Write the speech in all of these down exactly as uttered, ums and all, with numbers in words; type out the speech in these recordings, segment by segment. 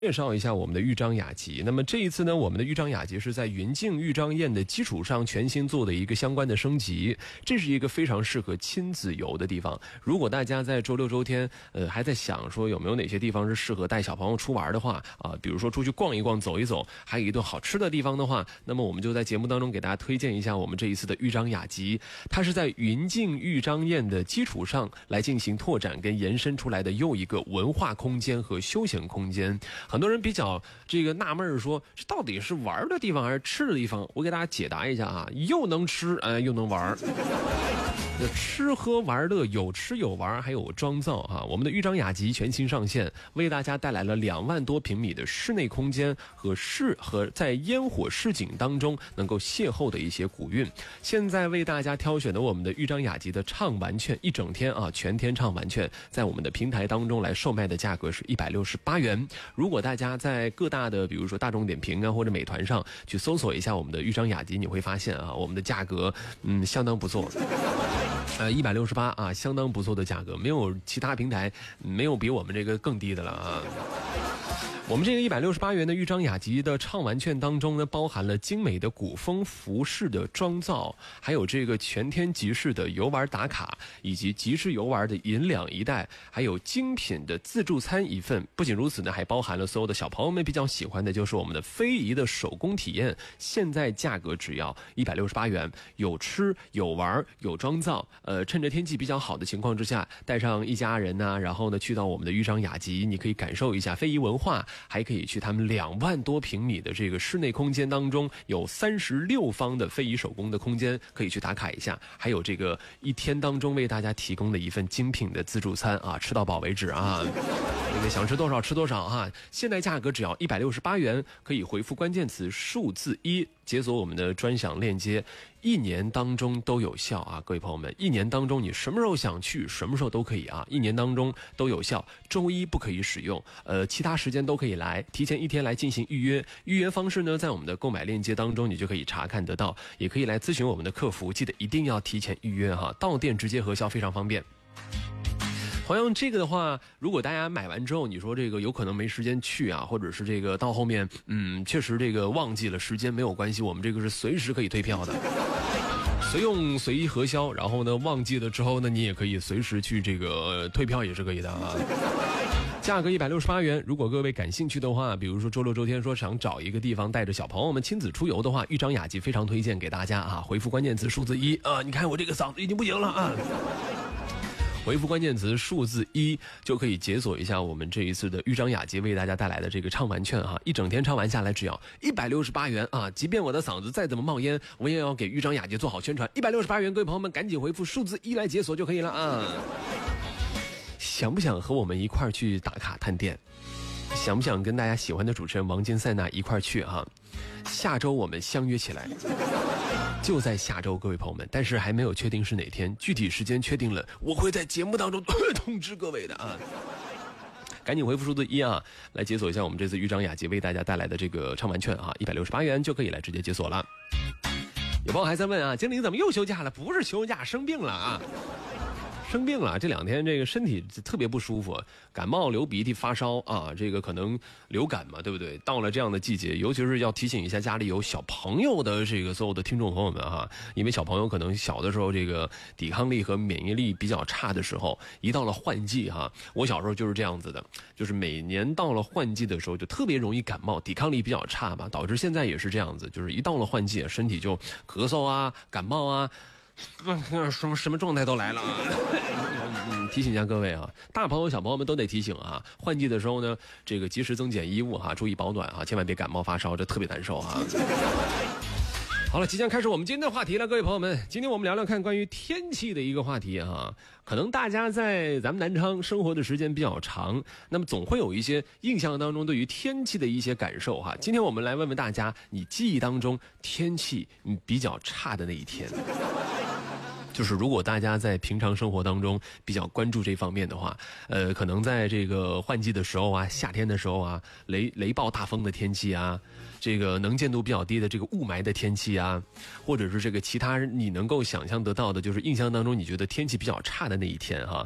介绍一下我们的豫章雅集。那么这一次呢，我们的豫章雅集是在云境豫章宴的基础上全新做的一个相关的升级，这是一个非常适合亲子游的地方。如果大家在周六周天呃还在想说有没有哪些地方是适合带小朋友出玩的话啊，比如说出去逛一逛走一走，还有一顿好吃的地方的话，那么我们就在节目当中给大家推荐一下我们这一次的豫章雅集。它是在云境豫章宴的基础上来进行拓展跟延伸出来的又一个文化空间和休闲空间。很多人比较这个纳闷说，这到底是玩的地方还是吃的地方？我给大家解答一下啊，又能吃，呃，又能玩。吃喝玩乐，有吃有玩，还有妆造啊！我们的豫章雅集全新上线，为大家带来了两万多平米的室内空间和市和在烟火市井当中能够邂逅的一些古韵。现在为大家挑选的我们的豫章雅集的畅玩券，一整天啊，全天畅玩券，在我们的平台当中来售卖的价格是一百六十八元。如果大家在各大的比如说大众点评啊或者美团上去搜索一下我们的豫章雅集，你会发现啊，我们的价格嗯相当不错。呃，一百六十八啊，相当不错的价格，没有其他平台没有比我们这个更低的了啊。我们这个一百六十八元的豫章雅集的畅玩券当中呢，包含了精美的古风服饰的妆造，还有这个全天集市的游玩打卡，以及集市游玩的银两一袋，还有精品的自助餐一份。不仅如此呢，还包含了所有的小朋友们比较喜欢的就是我们的非遗的手工体验。现在价格只要一百六十八元，有吃有玩有妆造。呃，趁着天气比较好的情况之下，带上一家人呢、啊，然后呢去到我们的豫章雅集，你可以感受一下非遗文化。还可以去他们两万多平米的这个室内空间当中，有三十六方的非遗手工的空间可以去打卡一下，还有这个一天当中为大家提供的一份精品的自助餐啊，吃到饱为止啊，这个想吃多少吃多少啊！现在价格只要一百六十八元，可以回复关键词数字一。解锁我们的专享链接，一年当中都有效啊！各位朋友们，一年当中你什么时候想去，什么时候都可以啊！一年当中都有效，周一不可以使用，呃，其他时间都可以来，提前一天来进行预约。预约方式呢，在我们的购买链接当中你就可以查看得到，也可以来咨询我们的客服，记得一定要提前预约哈，到店直接核销，非常方便。同样这个的话，如果大家买完之后你说这个有可能没时间去啊，或者是这个到后面嗯确实这个忘记了时间，没有关系，我们这个是随时可以退票的，随用随意核销。然后呢忘记了之后呢，你也可以随时去这个退票也是可以的啊。价格一百六十八元，如果各位感兴趣的话，比如说周六周天说想找一个地方带着小朋友们亲子出游的话，豫章雅集非常推荐给大家啊。回复关键词数字一啊，你看我这个嗓子已经不行了啊。回复关键词数字一就可以解锁一下我们这一次的豫章雅集为大家带来的这个畅玩券哈，一整天畅玩下来只要一百六十八元啊！即便我的嗓子再怎么冒烟，我也要给豫章雅集做好宣传。一百六十八元，各位朋友们赶紧回复数字一来解锁就可以了啊！想不想和我们一块儿去打卡探店？想不想跟大家喜欢的主持人王金塞纳一块儿去哈？下周我们相约起来。就在下周，各位朋友们，但是还没有确定是哪天，具体时间确定了，我会在节目当中通知各位的啊。赶紧回复数字一啊，来解锁一下我们这次豫章雅集为大家带来的这个畅玩券啊，一百六十八元就可以来直接解锁了。有朋友还在问啊，经理怎么又休假了？不是休假，生病了啊。生病了，这两天这个身体特别不舒服，感冒、流鼻涕、发烧啊，这个可能流感嘛，对不对？到了这样的季节，尤其是要提醒一下家里有小朋友的这个所有的听众朋友们哈，因为小朋友可能小的时候这个抵抗力和免疫力比较差的时候，一到了换季哈，我小时候就是这样子的，就是每年到了换季的时候就特别容易感冒，抵抗力比较差嘛，导致现在也是这样子，就是一到了换季，身体就咳嗽啊、感冒啊。什么什么状态都来了啊！嗯，提醒一下各位啊，大朋友小朋友们都得提醒啊，换季的时候呢，这个及时增减衣物哈，注意保暖啊，千万别感冒发烧，这特别难受啊。好了，即将开始我们今天的话题了，各位朋友们，今天我们聊聊看关于天气的一个话题啊。可能大家在咱们南昌生活的时间比较长，那么总会有一些印象当中对于天气的一些感受哈。今天我们来问问大家，你记忆当中天气嗯比较差的那一天。就是如果大家在平常生活当中比较关注这方面的话，呃，可能在这个换季的时候啊，夏天的时候啊，雷雷暴大风的天气啊，这个能见度比较低的这个雾霾的天气啊，或者是这个其他你能够想象得到的，就是印象当中你觉得天气比较差的那一天哈。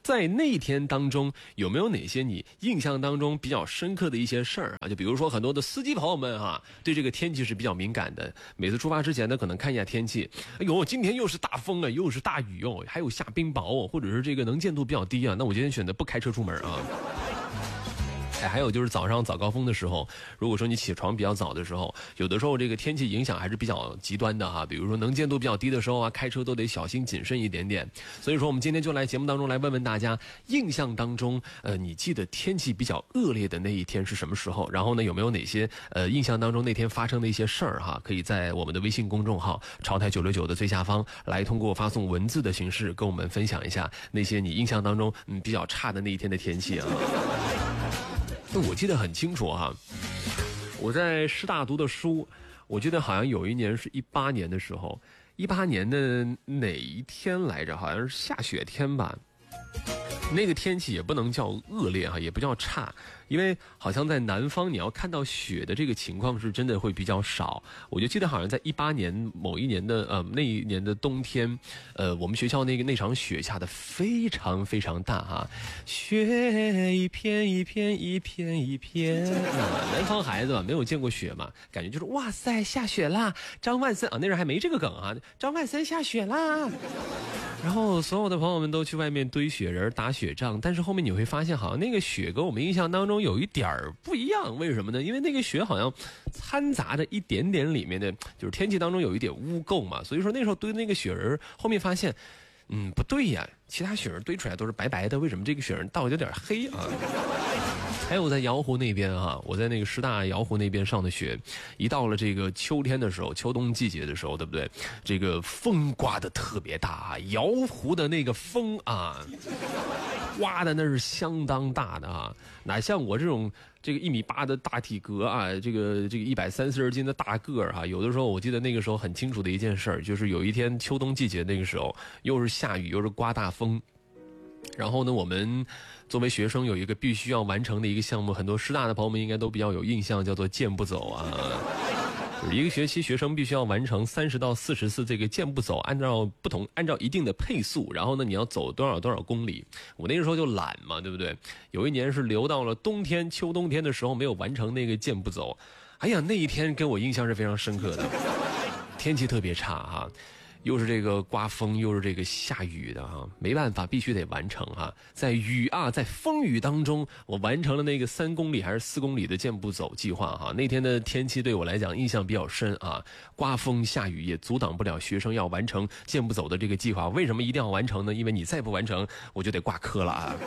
在那一天当中，有没有哪些你印象当中比较深刻的一些事儿啊？就比如说很多的司机朋友们哈、啊，对这个天气是比较敏感的。每次出发之前呢，可能看一下天气，哎呦，今天又是大风啊，又是大雨哦，还有下冰雹哦，或者是这个能见度比较低啊，那我今天选择不开车出门啊。哎，还有就是早上早高峰的时候，如果说你起床比较早的时候，有的时候这个天气影响还是比较极端的哈。比如说能见度比较低的时候啊，开车都得小心谨慎一点点。所以说，我们今天就来节目当中来问问大家，印象当中，呃，你记得天气比较恶劣的那一天是什么时候？然后呢，有没有哪些呃印象当中那天发生的一些事儿哈？可以在我们的微信公众号“潮台九六九”的最下方来通过发送文字的形式跟我们分享一下那些你印象当中嗯比较差的那一天的天气啊。我记得很清楚哈，我在师大读的书，我记得好像有一年是一八年的时候，一八年的哪一天来着？好像是下雪天吧。那个天气也不能叫恶劣哈，也不叫差，因为好像在南方你要看到雪的这个情况是真的会比较少。我就记得好像在一八年某一年的呃那一年的冬天，呃我们学校那个那场雪下的非常非常大哈，雪一片一片一片一片啊，南方孩子嘛没有见过雪嘛，感觉就是哇塞下雪啦，张万森啊那时候还没这个梗啊，张万森下雪啦。然后所有的朋友们都去外面堆雪人打雪仗，但是后面你会发现好像那个雪跟我们印象当中有一点儿不一样，为什么呢？因为那个雪好像掺杂着一点点里面的就是天气当中有一点污垢嘛，所以说那时候堆那个雪人后面发现嗯不对呀，其他雪人堆出来都是白白的，为什么这个雪人倒有点黑啊？还有在瑶湖那边哈，我在那个师大瑶湖那边上的学，一到了这个秋天的时候，秋冬季节的时候，对不对？这个风刮得特别大啊，瑶湖的那个风啊，刮的那是相当大的啊，哪像我这种这个一米八的大体格啊，这个这个一百三四十斤的大个儿哈，有的时候我记得那个时候很清楚的一件事儿，就是有一天秋冬季节那个时候，又是下雨又是刮大风。然后呢，我们作为学生有一个必须要完成的一个项目，很多师大的朋友们应该都比较有印象，叫做健步走啊。就是一个学期学生必须要完成三十到四十次这个健步走，按照不同按照一定的配速，然后呢你要走多少多少公里。我那个时候就懒嘛，对不对？有一年是留到了冬天秋冬天的时候没有完成那个健步走。哎呀，那一天给我印象是非常深刻的，天气特别差哈。又是这个刮风，又是这个下雨的哈，没办法，必须得完成哈。在雨啊，在风雨当中，我完成了那个三公里还是四公里的健步走计划哈。那天的天气对我来讲印象比较深啊，刮风下雨也阻挡不了学生要完成健步走的这个计划。为什么一定要完成呢？因为你再不完成，我就得挂科了啊。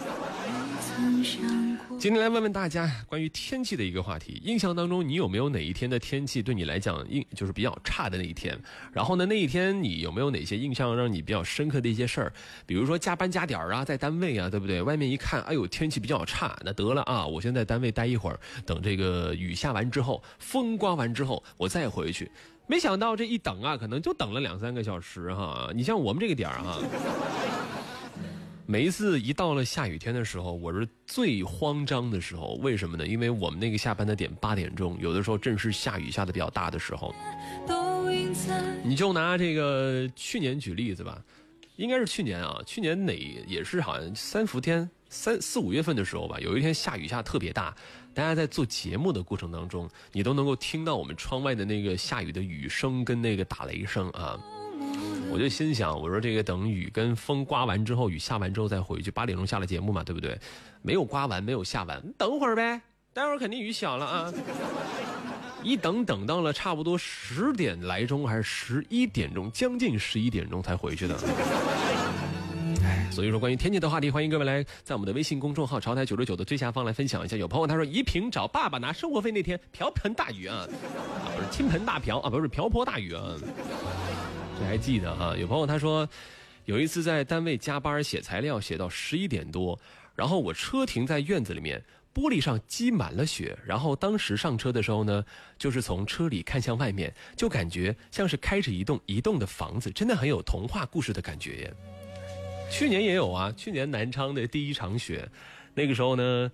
今天来问问大家关于天气的一个话题，印象当中你有没有哪一天的天气对你来讲印就是比较差的那一天？然后呢，那一天你有没有哪些印象让你比较深刻的一些事儿？比如说加班加点啊，在单位啊，对不对？外面一看，哎呦天气比较差，那得了啊，我先在单位待一会儿，等这个雨下完之后，风刮完之后，我再回去。没想到这一等啊，可能就等了两三个小时哈。你像我们这个点儿哈。每一次一到了下雨天的时候，我是最慌张的时候。为什么呢？因为我们那个下班的点八点钟，有的时候正是下雨下的比较大的时候。你就拿这个去年举例子吧，应该是去年啊，去年哪也是好像三伏天三四五月份的时候吧，有一天下雨下特别大，大家在做节目的过程当中，你都能够听到我们窗外的那个下雨的雨声跟那个打雷声啊。我就心想，我说这个等雨跟风刮完之后，雨下完之后再回去，八点钟下了节目嘛，对不对？没有刮完，没有下完，等会儿呗，待会儿肯定雨小了啊。一等等到了差不多十点来钟还是十一点钟，将近十一点钟才回去的。哎，所以说关于天气的话题，欢迎各位来在我们的微信公众号潮台九六九的最下方来分享一下。有朋友他说，宜萍找爸爸拿生活费那天瓢盆大雨啊，啊不是倾盆大瓢啊，不是瓢泼大雨啊。这还记得哈？有朋友他说，有一次在单位加班写材料，写到十一点多，然后我车停在院子里面，玻璃上积满了雪，然后当时上车的时候呢，就是从车里看向外面，就感觉像是开着一栋一栋的房子，真的很有童话故事的感觉耶。去年也有啊，去年南昌的第一场雪，那个时候呢，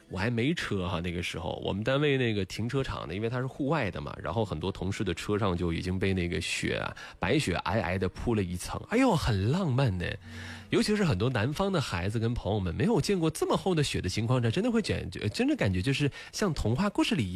我还没车哈，那个时候我们单位那个停车场呢，因为它是户外的嘛，然后很多同事的车上就已经被那个雪啊，白雪皑皑的铺了一层，哎呦，很浪漫呢。尤其是很多南方的孩子跟朋友们没有见过这么厚的雪的情况下，真的会感觉，真的感觉就是像童话故事里一样。